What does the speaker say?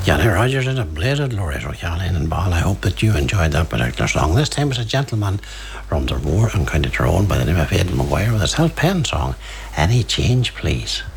Johnny Rogers in a bladed Loretta O'Callaghan and Ball. I hope that you enjoyed that particular song. This time it's a gentleman from Dromore and County Tyrone by the name of Aidan Maguire with his Health Pen song, Any Change Please.